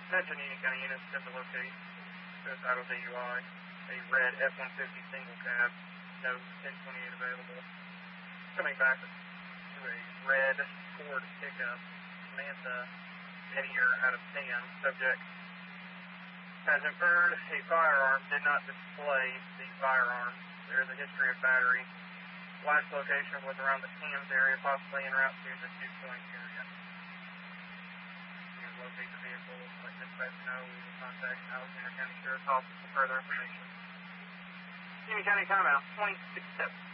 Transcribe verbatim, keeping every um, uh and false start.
Attention Union County units, attempt to locate suicidal D U I, a red F one fifty single cab, no ten twenty-eight available. Coming back to a red Ford pickup, Manta Eddier out of ten. Subject has inferred a firearm, did not display the firearm. There is a history of battery. Last location was around the Thames area, possibly en route to the Two Point area. We will locate the vehicle, let dispatch know. We will contact Alexander County Sheriff's Office for further information. Union County timeout, twenty-six steps.